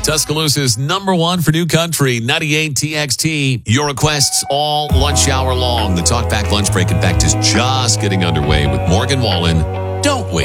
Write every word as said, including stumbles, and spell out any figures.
Tuscaloosa's number one for new country, ninety-eight T X T. Your requests all lunch hour long. The Talkback Lunch Break, in fact, is just getting underway with Morgan Wallen. Don't wait.